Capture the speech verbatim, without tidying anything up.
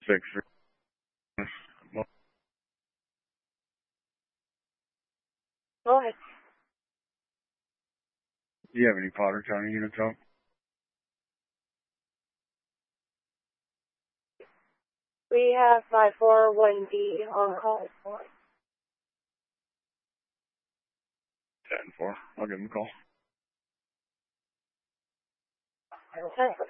six. Go ahead. Do you have any Potter County units out? We have my four one D on call. ten four. I'll give him a call. Okay.